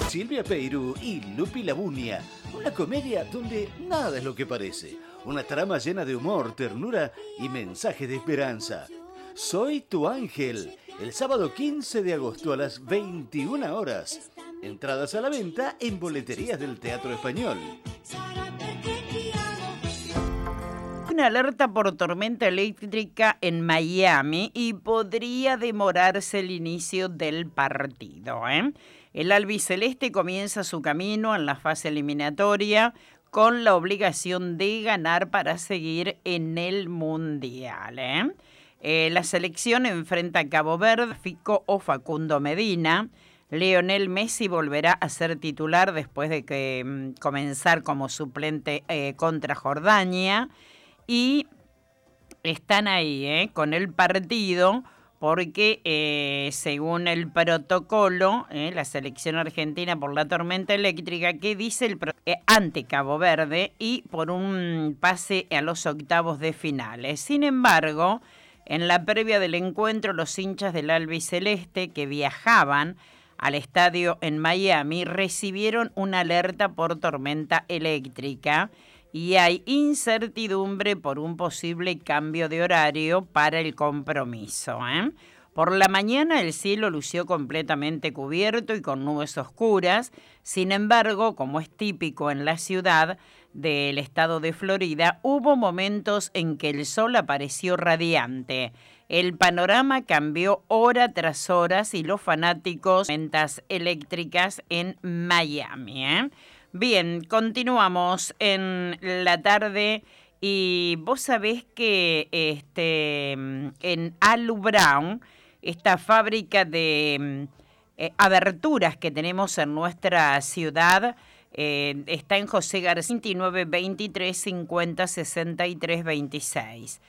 Silvia Peirú y Lupi Labunia. Una comedia donde nada es lo que parece. Una trama llena de humor, ternura y mensajes de esperanza. Soy tu ángel. El sábado 15 de agosto a las 21 horas. Entradas a la venta en boleterías del Teatro Español. Una alerta por tormenta eléctrica en Miami y podría demorarse el inicio del partido. El albiceleste comienza su camino en la fase eliminatoria con la obligación de ganar para seguir en el Mundial. La selección enfrenta a Cabo Verde, Fico o Facundo Medina. Lionel Messi volverá a ser titular después de comenzar como suplente contra Jordania. Y están ahí con el partido porque según el protocolo, la selección argentina por la tormenta eléctrica, que dice ante Cabo Verde y por un pase a los octavos de finales. Sin embargo, en la previa del encuentro, los hinchas del albiceleste que viajaban al estadio en Miami recibieron una alerta por tormenta eléctrica y hay incertidumbre por un posible cambio de horario para el compromiso. Por la mañana el cielo lució completamente cubierto y con nubes oscuras. Sin embargo, como es típico en la ciudad del estado de Florida, hubo momentos en que el sol apareció radiante. El panorama cambió hora tras hora y los fanáticos de tormentas eléctricas en Miami. Bien, continuamos en la tarde y vos sabés que en Alu Brown, esta fábrica de aberturas que tenemos en nuestra ciudad, está en José García 29 23 50 63 26.